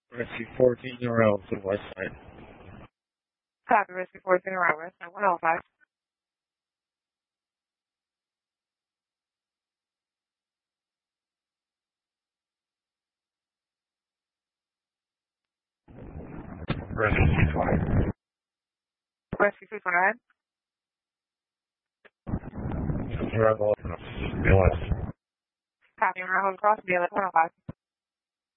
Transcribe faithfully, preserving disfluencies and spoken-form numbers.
Rescue fourteen around to the west side. Copy, Rescue fourteen around west side one oh five. Rescue five. Rescue two twenty-nine. Travel. B L S. Copy, around across B L S one oh five.